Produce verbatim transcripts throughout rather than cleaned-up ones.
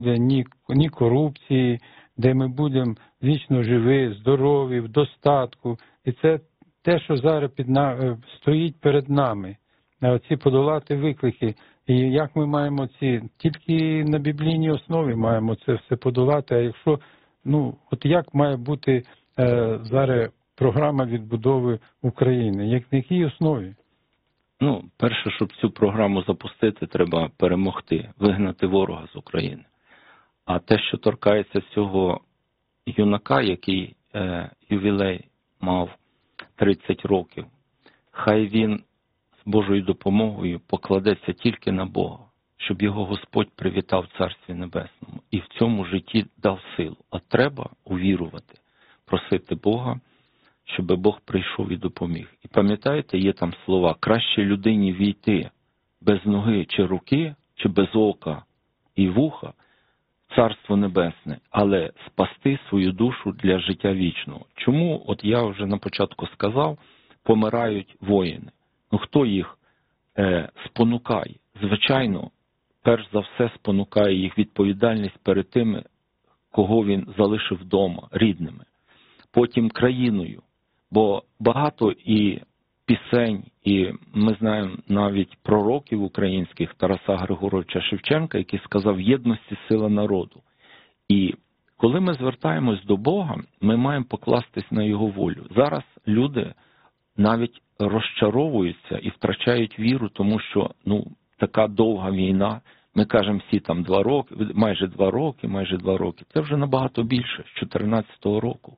ні, ні корупції, де ми будемо вічно живі, здорові, в достатку. І це те, що зараз під на... стоїть перед нами. Ці подолати виклики. І як ми маємо ці, тільки на біблійній основі маємо це все подолати. А якщо, ну, от як має бути е, зараз програма відбудови України? Як на якій основі? Ну, перше, щоб цю програму запустити, треба перемогти, вигнати ворога з України. А те, що торкається цього юнака, який е, ювілей мав тридцять років, хай він з Божою допомогою покладеться тільки на Бога, щоб його Господь привітав в Царстві Небесному і в цьому житті дав силу. А треба увірувати, просити Бога, щоб Бог прийшов і допоміг. І пам'ятаєте, є там слова: краще людині війти без ноги чи руки, чи без ока і вуха, Царство Небесне, але спасти свою душу для життя вічного. Чому, от я вже на початку сказав, помирають воїни? Ну хто їх е, спонукає? Звичайно, перш за все спонукає їх відповідальність перед тими, кого він залишив вдома, рідними. Потім країною, бо багато і пісень, і ми знаємо навіть пророків українських, Тараса Григоровича Шевченка, який сказав: в єдності сила народу. І коли ми звертаємось до Бога, ми маємо покластись на Його волю. Зараз люди навіть розчаровуються і втрачають віру, тому що, ну, така довга війна, ми кажемо всі там два роки, майже два роки, майже два роки. Це вже набагато більше, з чотирнадцятого року.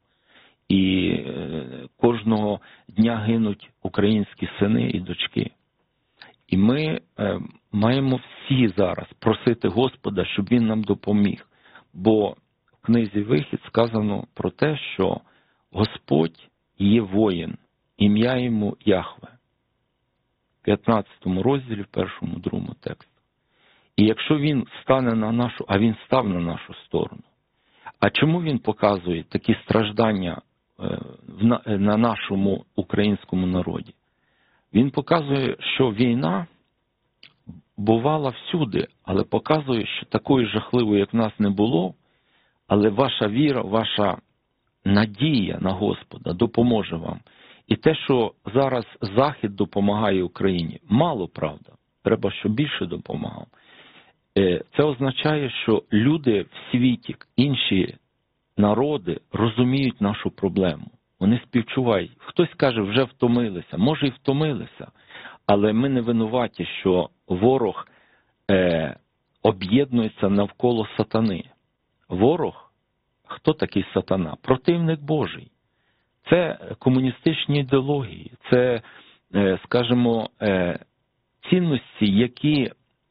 І кожного дня гинуть українські сини і дочки. І ми маємо всі зараз просити Господа, щоб Він нам допоміг. Бо в книзі «Вихід» сказано про те, що Господь є воїн, ім'я йому Яхве. В п'ятнадцятому розділі, в першому, другому тексті. І якщо Він стане на нашу, а Він став на нашу сторону, а чому Він показує такі страждання на нашому українському народі? Він показує, що війна бувала всюди, але показує, що такої жахливої, як в нас, не було, але ваша віра, ваша надія на Господа допоможе вам. І те, що зараз Захід допомагає Україні, мало, правда, треба, щоб більше допомагав. Це означає, що люди в світі, інші народи розуміють нашу проблему. Вони співчувають. Хтось каже, вже втомилися. Може і втомилися. Але ми не винуваті, що ворог е, об'єднується навколо сатани. Ворог, хто такий сатана? Противник Божий. Це комуністичні ідеології. Це, е, скажімо, е, цінності, які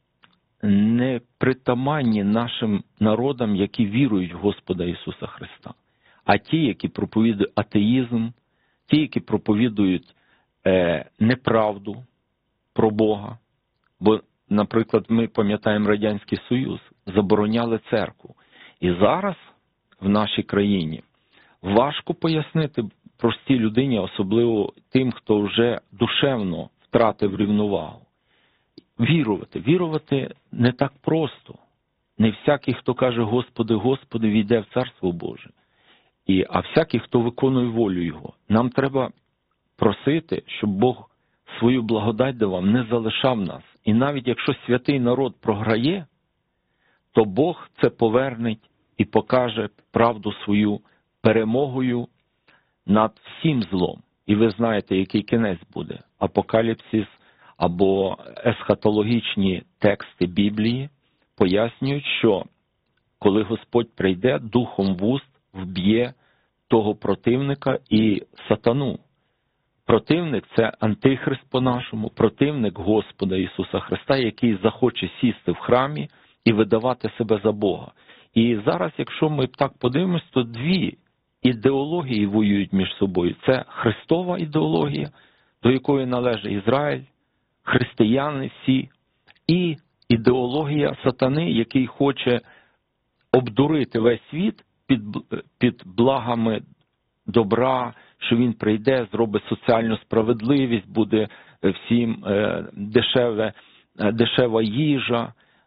не притаманні нашим народам, які вірують в Господа Ісуса Христа. А ті, які проповідують атеїзм, ті, які проповідують е, неправду про Бога. Бо, наприклад, ми пам'ятаємо Радянський Союз, забороняли церкву. І зараз в нашій країні важко пояснити простій людині, особливо тим, хто вже душевно втратив рівновагу. Вірувати. Вірувати не так просто. Не всякий, хто каже «Господи, Господи», війде в Царство Боже. І, а всякий, хто виконує волю Його. Нам треба просити, щоб Бог свою благодать давав, не залишав нас. І навіть якщо святий народ програє, то Бог це поверне і покаже правду свою перемогою над всім злом. І ви знаєте, який кінець буде. Апокаліпсис або есхатологічні тексти Біблії пояснюють, що коли Господь прийде, духом вуст вб'є того противника і сатану. Противник – це антихрист по-нашому, противник Господа Ісуса Христа, який захоче сісти в храмі і видавати себе за Бога. І зараз, якщо ми так подивимось, то дві ідеології воюють між собою. Це Христова ідеологія, до якої належить Ізраїль, християни всі, і ідеологія сатани, який хоче обдурити весь світ під, під благами добра, що він прийде, зробить соціальну справедливість, буде всім е, дешеве, е, дешева їжа,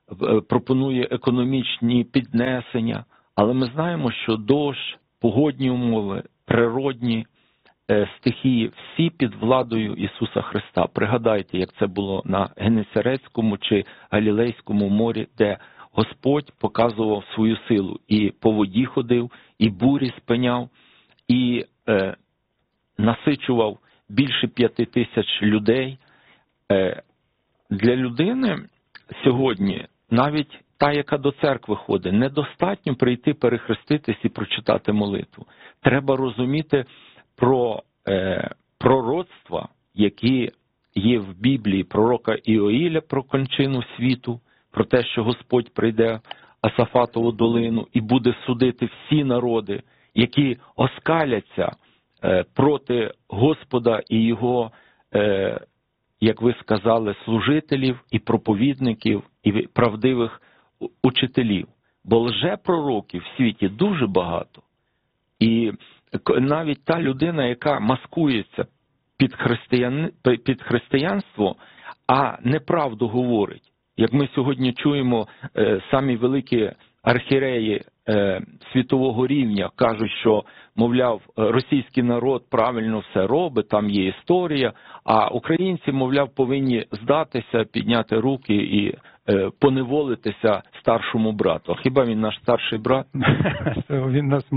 е, пропонує економічні піднесення, але ми знаємо, що дощ, погодні умови, природні е, стихії, всі під владою Ісуса Христа. Пригадайте, як це було на Генесарецькому чи Галілейському морі, де Господь показував свою силу. І по воді ходив, і бурі спиняв, і е, насичував більше п'яти тисяч людей. Е, для людини сьогодні, навіть та, яка до церкви ходить, недостатньо прийти, перехреститись і прочитати молитву. Треба розуміти про е, пророцтва, які є в Біблії, пророка Іоїля про кончину світу, про те, що Господь прийде в Асафатову долину і буде судити всі народи, які оскаляться е, проти Господа і Його, е, як ви сказали, служителів і проповідників, і правдивих учителів. Бо лжепророків в світі дуже багато. І навіть та людина, яка маскується під, християн... під християнство, а неправду говорить. Як ми сьогодні чуємо, самі великі архієреї світового рівня кажуть, що, мовляв, російський народ правильно все робить, там є історія, а українці, мовляв, повинні здатися, підняти руки і поневолитися старшому брату. А хіба він наш старший брат? Він нас...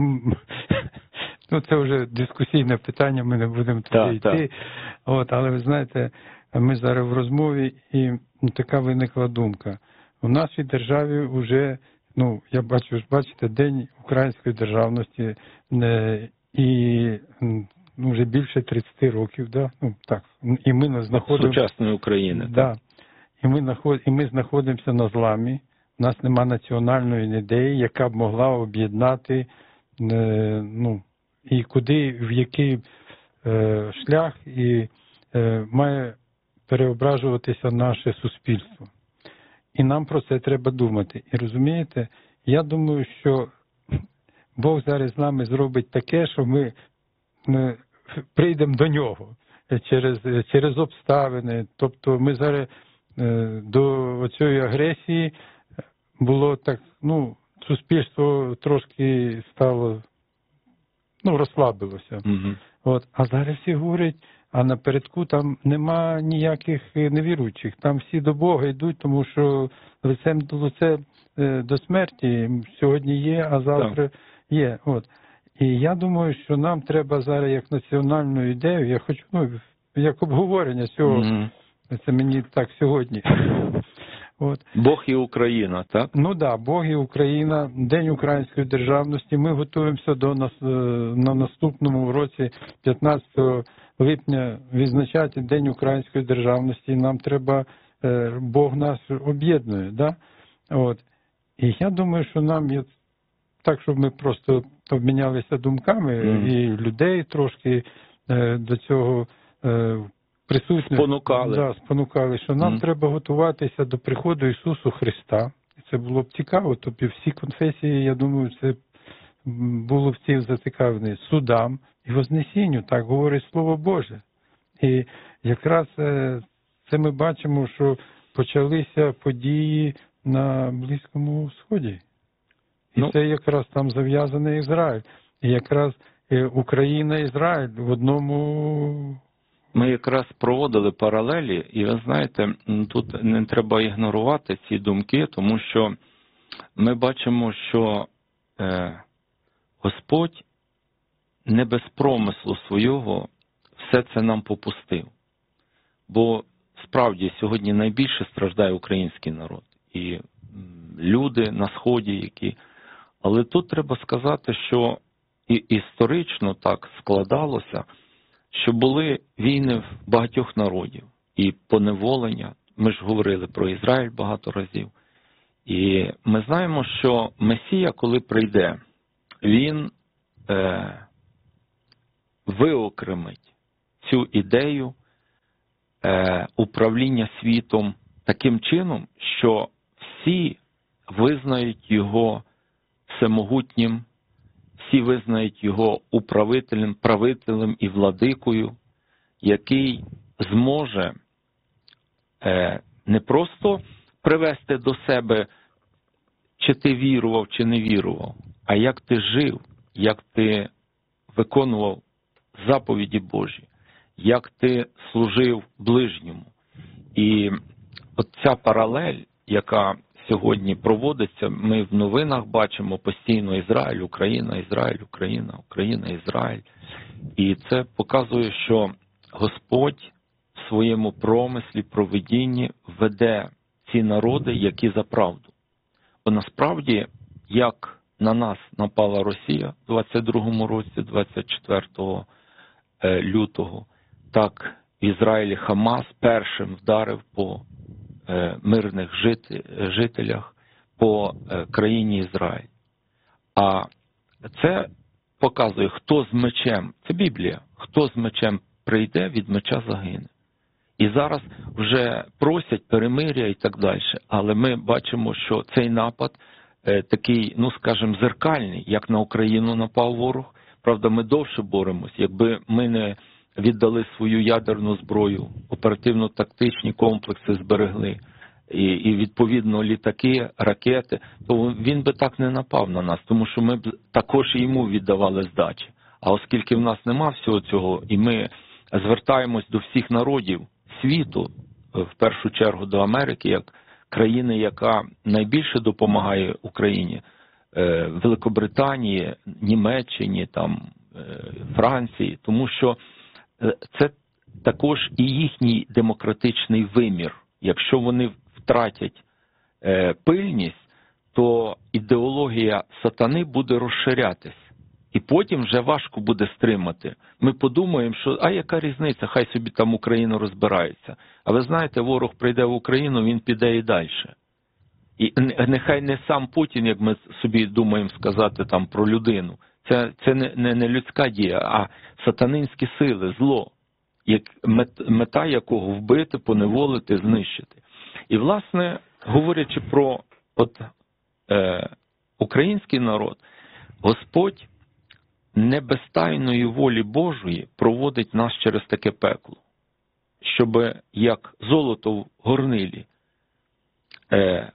Ну, це вже дискусійне питання, ми не будемо туди так, йти. Так. От, але ви знаєте, ми зараз в розмові, і така виникла думка. У нашій державі вже, ну, я бачу, ж бачите, День української державності, і ну, вже більше тридцять років, да? Ну, так, і ми знаходимо... Сучасної України. Да. І ми, наход... і ми знаходимося на зламі, у нас нема національної ідеї, яка б могла об'єднати, ну, і куди, в який е, шлях і е, має переображуватися наше суспільство. І нам про це треба думати. І розумієте, я думаю, що Бог зараз з нами зробить таке, що ми, ми прийдемо до нього через, через обставини. Тобто ми зараз е, до цієї агресії було так, ну, суспільство трошки стало, ну, розслабилося. Угу. От, а зараз всі говорять, а напередку там нема ніяких невіруючих, там всі до Бога йдуть, тому що лицем до лице до смерті сьогодні є, а завтра так. є. От. І я думаю, що нам треба зараз як національну ідею, я хочу, ну, як обговорення цього, угу. це мені так сьогодні. От. Бог і Україна, так? Ну так, да, Бог і Україна, День української державності. Ми готуємося до нас на наступному році, п'ятнадцятого липня, відзначати День української державності. Нам треба, Бог нас об'єднує, да? От. І я думаю, що нам є так, щоб ми просто обмінялися думками mm. і людей трошки до цього присутні, спонукали. Да, спонукали, що нам mm. треба готуватися до приходу Ісусу Христа. І це було б цікаво, тобто всі конфесії, я думаю, це було б всі зацікавлені судам і вознесінню, так говорить Слово Боже. І якраз це ми бачимо, що почалися події на Близькому Сході. І ну, це якраз там зав'язаний Ізраїль. І якраз Україна і Ізраїль в одному... Ми якраз проводили паралелі, і ви знаєте, тут не треба ігнорувати ці думки, тому що ми бачимо, що е, Господь не без промислу свого все це нам попустив. Бо справді сьогодні найбільше страждає український народ. І люди на Сході, які... Але тут треба сказати, що і історично так складалося, що були війни в багатьох народів і поневолення. Ми ж говорили про Ізраїль багато разів. І ми знаємо, що Месія, коли прийде, він е, виокремить цю ідею е, управління світом таким чином, що всі визнають його всемогутнім, всі визнають його управителем, правителем і владикою, який зможе е, не просто привести до себе, чи ти вірував, чи не вірував, а як ти жив, як ти виконував заповіді Божі, як ти служив ближньому. І от ця паралель, яка сьогодні проводиться, ми в новинах бачимо постійно Ізраїль, Україна, Ізраїль, Україна, Україна, Ізраїль. І це показує, що Господь в своєму промислі, провидінні веде ці народи, які за правду. Бо насправді, як на нас напала Росія в двадцять другому році, двадцять четвертого лютого, так в Ізраїлі Хамас першим вдарив по мирних жителях, по країні Ізраїль. А це показує, хто з мечем, це Біблія, хто з мечем прийде, від меча загине. І зараз вже просять перемир'я і так далі. Але ми бачимо, що цей напад е, такий, ну скажімо, зеркальний, як на Україну напав ворог. Правда, ми довше боремось. Якби ми не віддали свою ядерну зброю, оперативно-тактичні комплекси зберегли, і, і відповідно літаки, ракети, то він би так не напав на нас, тому що ми б також йому віддавали здачі. А оскільки в нас нема всього цього, і ми звертаємось до всіх народів світу, в першу чергу до Америки, як країни, яка найбільше допомагає Україні, Великобританії, Німеччині, там, Франції, тому що це також і їхній демократичний вимір. Якщо вони втратять пильність, то ідеологія сатани буде розширятись. І потім вже важко буде стримати. Ми подумаємо, що а яка різниця, хай собі там Україна розбирається. А ви знаєте, ворог прийде в Україну, він піде і далі. І нехай не сам Путін, як ми собі думаємо сказати там про людину. Це, це не, не, не людська дія, а сатанинські сили, зло, як, мета якого вбити, поневолити, знищити. І, власне, говорячи про от, е, український народ, Господь не без тайної волі Божої проводить нас через таке пекло, щоб як золото в горнилі е,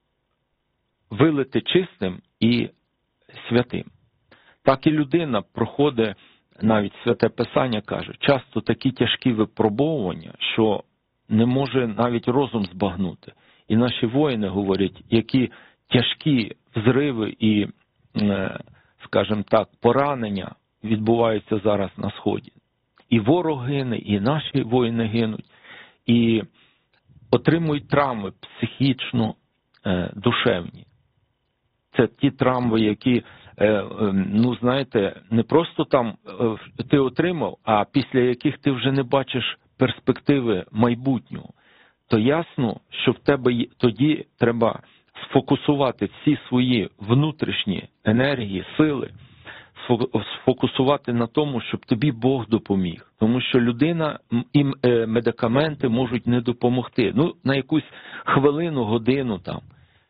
вилити чистим і святим. Так і людина проходить, навіть Святе Писання каже, часто такі тяжкі випробовування, що не може навіть розум збагнути. І наші воїни говорять, які тяжкі взриви і, скажімо так, поранення відбуваються зараз на Сході. І ворог гине, і наші воїни гинуть, і отримують травми психічно душевні. Це ті травми, які, ну знаєте, не просто там ти отримав, а після яких ти вже не бачиш перспективи майбутнього. То ясно, що в тебе тоді треба сфокусувати всі свої внутрішні енергії, сили, сфокусувати на тому, щоб тобі Бог допоміг. Тому що людина і медикаменти можуть не допомогти. Ну, на якусь хвилину, годину там.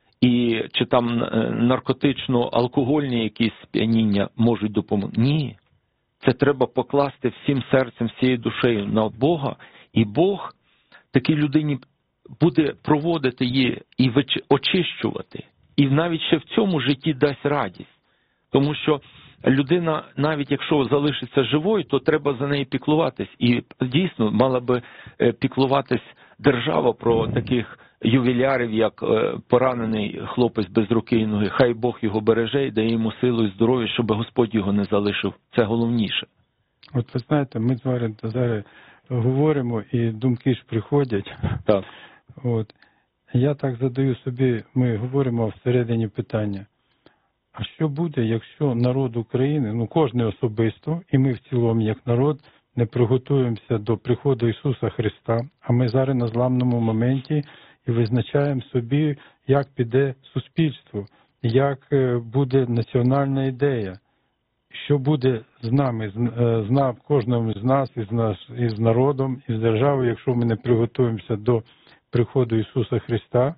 І чи там наркотично-алкогольні якісь сп'яніння можуть допомогти. Ні. Це треба покласти всім серцем, всією душею на Бога. І Бог такій людині буде проводити її і очищувати. І навіть ще в цьому житті дасть радість. Тому що людина, навіть якщо залишиться живою, то треба за неї піклуватись. І дійсно мала би піклуватись держава про таких ювілярів, як поранений хлопець без руки і ноги. Хай Бог його береже і дає йому силу і здоров'я, щоб Господь його не залишив. Це головніше. От ви знаєте, ми зараз, зараз говоримо і думки ж приходять. Так. От. Я так задаю собі, ми говоримо всередині питання. А що буде, якщо народ України, ну кожен особисто, і ми в цілому як народ, не приготуємося до приходу Ісуса Христа, а ми зараз на зламному моменті і визначаємо собі, як піде суспільство, як буде національна ідея, що буде з нами, з нами, кожному з нас, із нас, із народом, із державою, якщо ми не приготуємося до приходу Ісуса Христа,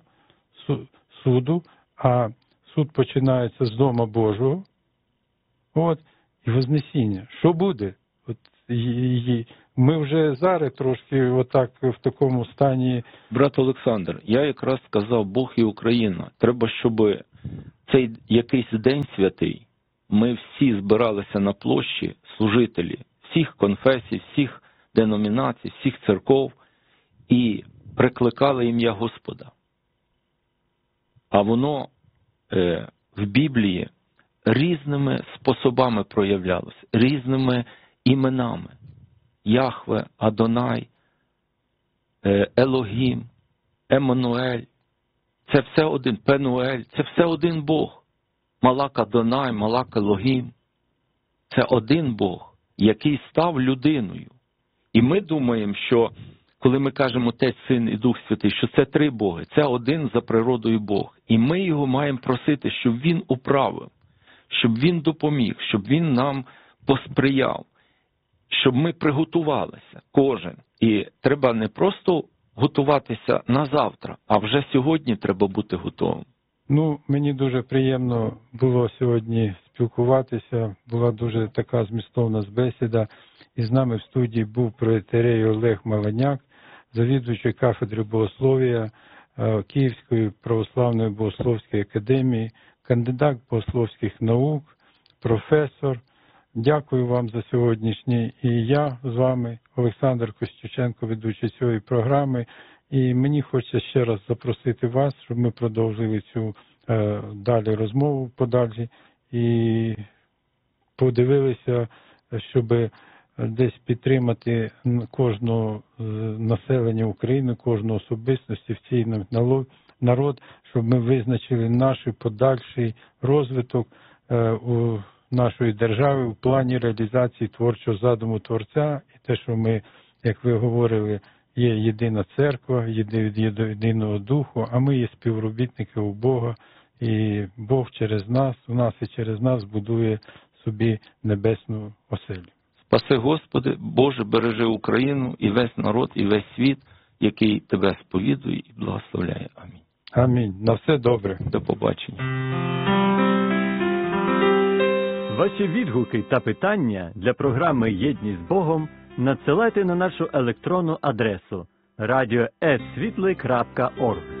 суду, а суд починається з Дома Божого, от, і Вознесіння. Що буде? От, і, і, ми вже зараз трошки отак в такому стані. Брат Олександр, я якраз сказав, Бог і Україна. Треба, щоб цей якийсь день святий, ми всі збиралися на площі, служителі всіх конфесій, всіх деномінацій, всіх церков, і прикликали ім'я Господа. А воно е, в Біблії різними способами проявлялося, різними іменами. Яхве, Адонай, е, Елогім, Еммануель. Це все один, Пенуель, це все один Бог. Малак Адонай, Малак Елогім. Це один Бог, який став людиною. І ми думаємо, що коли ми кажемо Отець, Син і Дух Святий, що це три Боги, це один за природою Бог. І ми його маємо просити, щоб він управив, щоб він допоміг, щоб він нам посприяв, щоб ми приготувалися, кожен. І треба не просто готуватися на завтра, а вже сьогодні треба бути готовим. Ну, мені дуже приємно було сьогодні спілкуватися, була дуже така змістовна бесіда. І з нами в студії був проітерей Олег Маланяк, завідуючий кафедри богослов'я Київської православної богословської академії, кандидат богословських наук, професор. Дякую вам за сьогоднішній. І я з вами, Олександр Костюченко, ведучий цієї програми. І мені хочеться ще раз запросити вас, щоб ми продовжили цю е, далі розмову подалі і подивилися, щоб десь підтримати кожного населення України, кожну особистості в цій народ, щоб ми визначили наш подальший розвиток е, у нашої держави в плані реалізації творчого задуму Творця. І те, що ми, як ви говорили, є єдина церква, від єдиного духу, а ми є співробітники у Бога, і Бог через нас, у нас і через нас будує собі небесну оселю. Спаси, Господи, Боже, бережи Україну і весь народ, і весь світ, який Тебе сповідує і благословляє. Амінь. Амінь. На все добре. До побачення. Ваші відгуки та питання для програми «Єдність з Богом» надсилайте на нашу електронну адресу радіо ес світлий крапка орг.